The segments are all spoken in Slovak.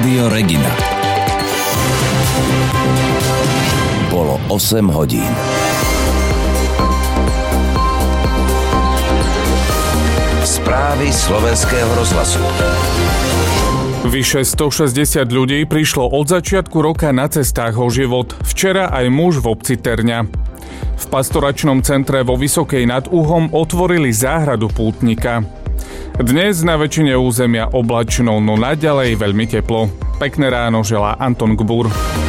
Rádio Regina. Bolo 8 hodín. Správy slovenského rozhlasu. Vyše 160 ľudí prišlo od začiatku roka na cestách o život. Včera aj muž v obci Terňa. V pastoračnom centre vo Vysokej nad Uhom otvorili záhradu pútnika. Dnes na väčšine územia oblačno, no naďalej veľmi teplo. Pekné ráno želá Anton Gbur.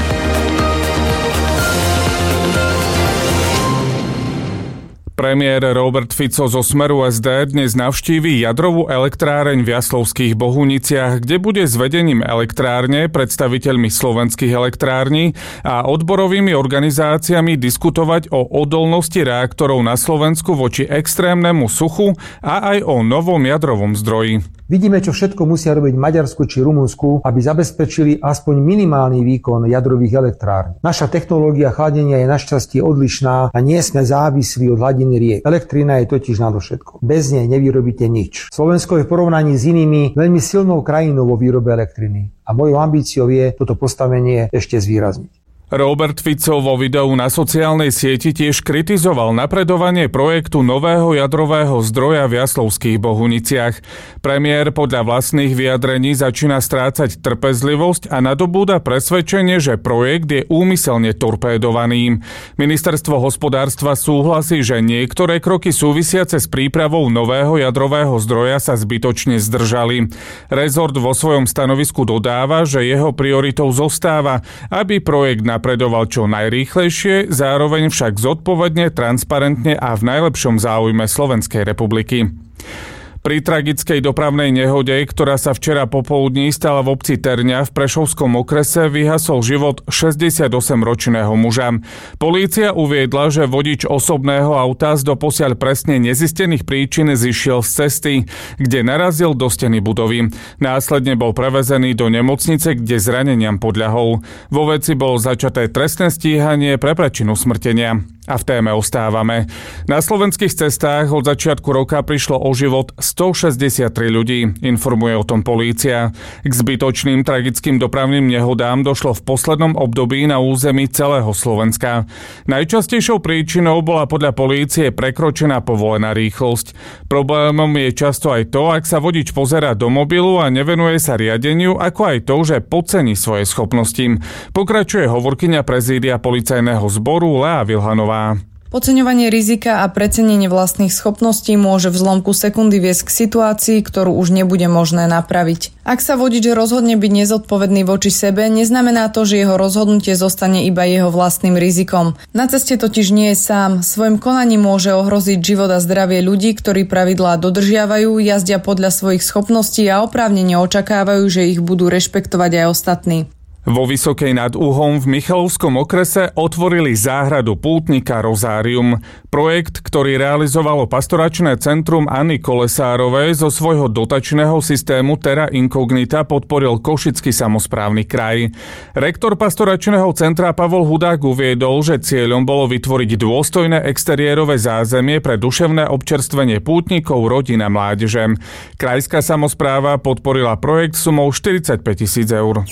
Premiér Robert Fico zo Smeru SD dnes navštíví jadrovú elektráreň v Jaslovských Bohuniciach, kde bude s vedením elektrárne, predstaviteľmi slovenských elektrární a odborovými organizáciami diskutovať o odolnosti reaktorov na Slovensku voči extrémnemu suchu a aj o novom jadrovom zdroji. Vidíme, čo všetko musia robiť Maďarsku či Rumunsku, aby zabezpečili aspoň minimálny výkon jadrových elektrární. Naša technológia chladenia je našťastie odlišná a nie sme závislí od hladiny riek. Elektrina je totiž nadovšetko. Bez nej nevyrobíte nič. Slovensko je v porovnaní s inými veľmi silnou krajinou vo výrobe elektriny. A mojou ambíciou je toto postavenie ešte zvýrazniť. Robert Fico vo videu na sociálnej sieti tiež kritizoval napredovanie projektu nového jadrového zdroja v Jaslovských Bohuniciach. Premiér podľa vlastných vyjadrení začína strácať trpezlivosť a nadobúda presvedčenie, že projekt je úmyselne torpédovaný. Ministerstvo hospodárstva súhlasí, že niektoré kroky súvisiace s prípravou nového jadrového zdroja sa zbytočne zdržali. Rezort vo svojom stanovisku dodáva, že jeho prioritou zostáva, aby projekt napredoval čo najrýchlejšie, zároveň však zodpovedne, transparentne a v najlepšom záujme Slovenskej republiky. Pri tragickej dopravnej nehode, ktorá sa včera popoludní stala v obci Terňa v Prešovskom okrese, vyhasol život 68-ročného muža. Polícia uviedla, že vodič osobného auta z doposiaľ presne nezistených príčin zišiel z cesty, kde narazil do steny budovy. Následne bol prevezený do nemocnice, kde zraneniam podľahol. Vo veci bolo začaté trestné stíhanie pre príčinu smrtenia. A v téme ostávame. Na slovenských cestách od začiatku roka prišlo o život 163 ľudí, informuje o tom polícia. K zbytočným tragickým dopravným nehodám došlo v poslednom období na území celého Slovenska. Najčastejšou príčinou bola podľa polície prekročená povolená rýchlosť. Problémom je často aj to, ak sa vodič pozerá do mobilu a nevenuje sa riadeniu, ako aj to, že podcení svoje schopnosti. Pokračuje hovorkyňa prezídia policajného zboru Lea Vilhanová. Podceňovanie rizika a precenenie vlastných schopností môže v zlomku sekundy viesť k situácii, ktorú už nebude možné napraviť. Ak sa vodič rozhodne byť nezodpovedný voči sebe, neznamená to, že jeho rozhodnutie zostane iba jeho vlastným rizikom. Na ceste totiž nie je sám. Svojim konaním môže ohroziť život a zdravie ľudí, ktorí pravidlá dodržiavajú, jazdia podľa svojich schopností a oprávnene očakávajú, že ich budú rešpektovať aj ostatní. Vo Vysokej nad Uhom v Michalovskom okrese otvorili záhradu pútnika Rozárium. Projekt, ktorý realizovalo pastoračné centrum Anny Kolesárovej zo svojho dotačného systému Terra Incognita podporil Košický samosprávny kraj. Rektor pastoračného centra Pavol Hudák uviedol, že cieľom bolo vytvoriť dôstojné exteriérové zázemie pre duševné občerstvenie pútnikov, rodín a mládeže. Krajská samospráva podporila projekt sumou 45 000 eur.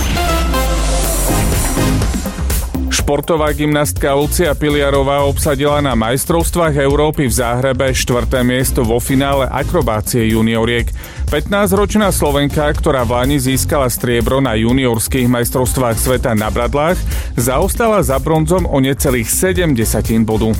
Športová gymnastka Lucia Piliarová obsadila na majstrovstvách Európy v Záhrebe 4. miesto vo finále akrobácie junioriek. 15-ročná Slovenka, ktorá v lani získala striebro na juniorských majstrovstvách sveta na bradlách, zaostala za bronzom o necelých 0,7 bodu.